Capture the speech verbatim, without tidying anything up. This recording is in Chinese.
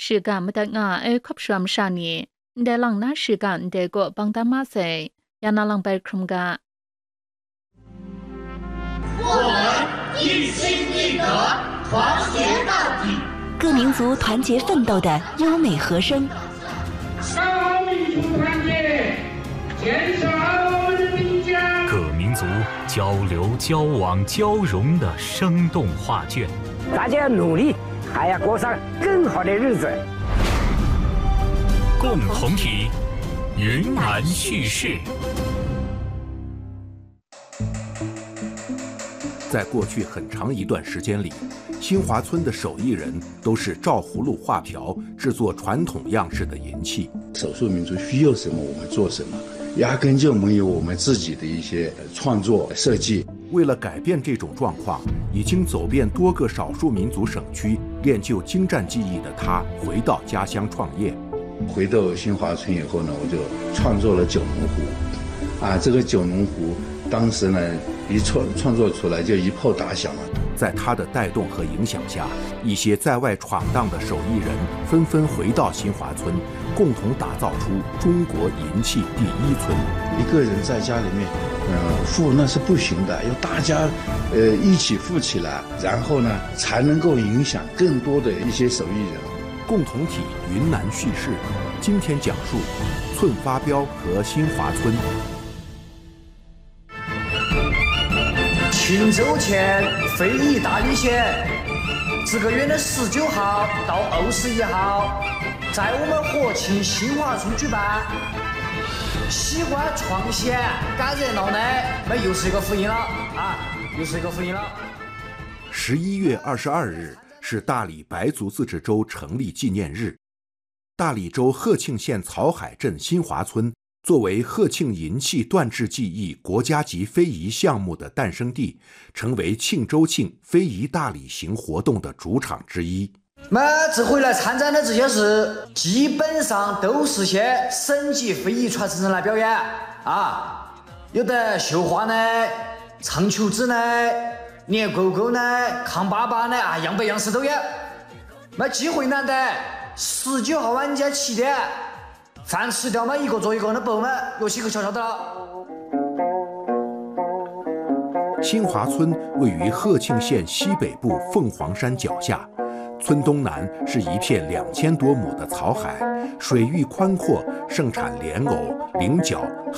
时间没得啊，哎，可不什啥呢？在浪那时间在个帮大马赛，也那浪白空个。 我们一心一德，团结到底。 各民族团结奋斗的优美和声。 高民族团结，建设我们的民家。 各民族交流、交往、交融的生动画卷。 大家要努力，还要过上更好的日子。 共同体，云南叙事。 在过去很长一段时间里，新华村的手艺人都是照葫芦画瓢，制作传统样式的银器。 少数民族需要什么，我们做什么，压根就没有我们自己的一些创作设计。 为了改变这种状况，已经走遍多个少数民族省区，练就精湛技艺的他，回到家乡创业。 回到新华村以后呢，我就创作了九龙壶。啊，这个九龙壶当时呢，一创创作出来就一炮打响了。 在他的带动和影响下，一些在外闯荡的手艺人纷纷回到新华村，共同打造出中国银器第一村。 一个人在家里面，呃，富那是不行的，要大家，呃，一起富起来，然后呢，才能够影响更多的一些手艺人。 共同体云南叙事，今天讲述寸发标和新华村。 庆州县非遗大旅线，这个月的十九号到二十一号，在我们和庆新华村举办。喜欢创新、赶热闹的，那又是一个福音了啊！又是一个福音了。 十一月二十二日是大理白族自治州成立纪念日。大理州鹤庆县草海镇新华村作为鹤庆银器锻制技艺国家级非遗项目的诞生地，成为庆州庆非遗大理行活动的主场之一。 那这回来参展的这些事，基本上都是些省级非遗传承人来表演啊，有的绣花呢，唱球子呢，捏勾勾呢，扛粑粑呢，啊，样白样式都有。那机会难得，十九号晚间七点。饭吃掉嘛，一个做一个的不嘛，有几个小小的了。 新华村位于鹤庆县西北部凤凰山脚下，村东南是一片两千多亩的草海，水域宽阔，盛产莲藕、菱角、